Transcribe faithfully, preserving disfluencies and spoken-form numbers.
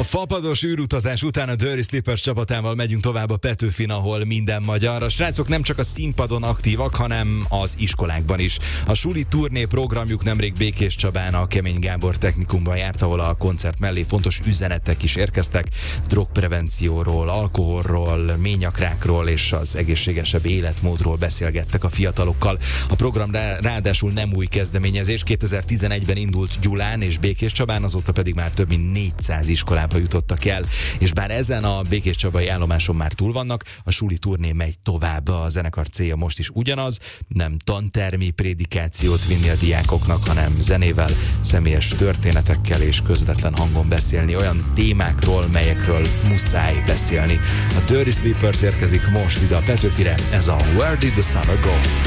fapados űrutazás után a Dirty Slippers csapatával megyünk tovább a Petőfin, ahol minden magyar. A srácok nem csak a színpadon aktívak, hanem az iskolákban is. A suli turné programjuk nemrég Békéscsabán a Kemény Gábor technikumban járt, ahol a koncert mellé fontos üzenetek is érkeztek. Drogprevencióról, alkoholról, ményakrákról és az egészségesebb életmódról beszélgettek a fiatalokkal. A program ráadásul nem új kezdeményezés, kétezer-tizenegyben indult Gyulán és Békéscsabán, azóta pedig már több mint négyszáz iskolába jutottak el, és bár ezen a békéscsabai állomáson már túl vannak, a suli turné megy tovább. A zenekar célja most is ugyanaz, nem tantermi prédikációt vinni a diákoknak, hanem zenével, személyes történetekkel és közvetlen hangon beszélni olyan témákról, melyekről muszáj beszélni. A Dirty Slippers érkezik most ide a Petőfire, ez a Where Did the Summer Go?